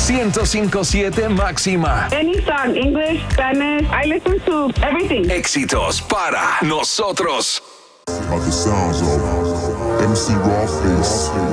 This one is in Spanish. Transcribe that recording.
105.7 Máxima. Any song, English, Spanish, I listen to everything. Éxitos para nosotros. About the sounds of MC Rawface.